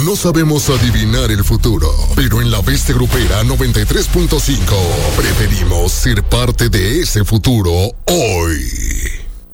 No sabemos adivinar el futuro, pero en la Bestia Grupera 93.5 preferimos ser parte de ese futuro hoy.